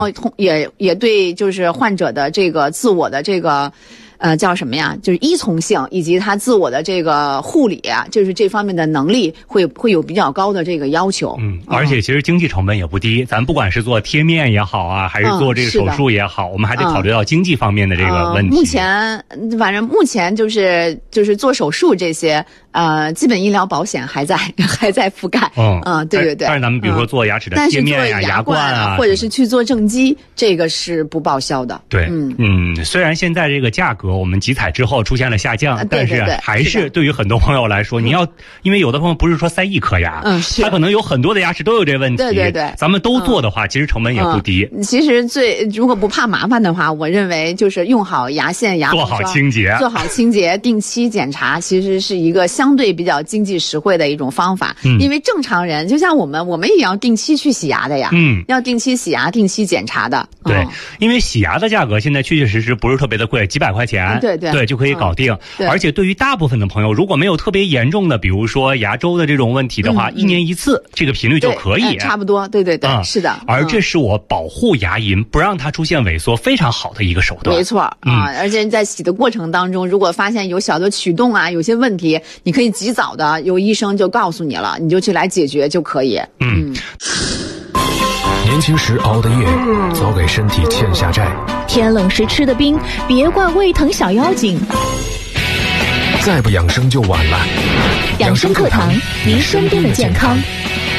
也对，就是患者的这个自我的这个。叫什么呀？就是依从性以及他自我的这个护理啊，就是这方面的能力会有比较高的这个要求。 而且其实经济成本也不低，咱不管是做贴面也好啊，还是做这个手术也好，我们还得考虑到经济方面的这个问题。 目前就是做手术这些，基本医疗保险还在覆盖。对。 但是咱们比如说做牙齿的贴面呀、牙冠啊， 或者是去做正畸，这个是不报销的。 对，虽然现在这个价格我们集采之后出现了下降，但是还是对于很多朋友来说，因为有的朋友不是说塞一颗牙，他可能有很多的牙齿都有这问题。 对， 咱们都做的话，其实成本也不低。 其实如果不怕麻烦的话，我认为就是用好牙线、牙做好清洁， 定期检查，其实是一个相对比较经济实惠的一种方法。因为正常人就像我们也要定期去洗牙的呀，要定期洗牙、定期检查的。 对，因为洗牙的价格现在确确实实不是特别的贵，几百块钱。对，就可以搞定。而且对于大部分的朋友，如果没有特别严重的，比如说牙周的这种问题的话，1年1次这个频率就可以。 差不多，对，是的。 而这是我保护牙龈，不让它出现萎缩非常好的一个手段。 没错而且在洗的过程当中，如果发现有小的曲动啊，有些问题，你可以及早的由医生就告诉你了，你就去来解决就可以。 年轻时熬的夜，早给身体欠下债。 天冷时吃的冰，别怪胃疼小妖精。 再不养生就晚了。 养生课堂，您身边的健康。